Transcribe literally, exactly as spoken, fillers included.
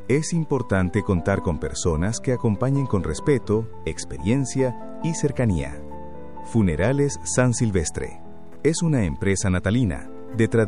Es importante contar con personas que acompañen con respeto, experiencia y cercanía. Funerales San Silvestre es una empresa natalina de tradición